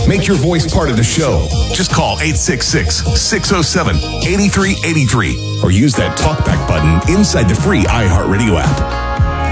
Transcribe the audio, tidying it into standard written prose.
Make your voice part of the show. Just call 866-607-8383 or use that talkback button inside the free iHeartRadio app.